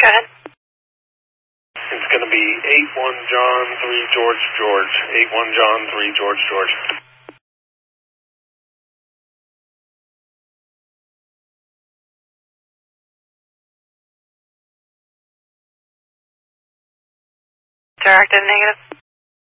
Go ahead. It's going to be 81 John 3 George George. 81 John 3 George George. Direct and negative.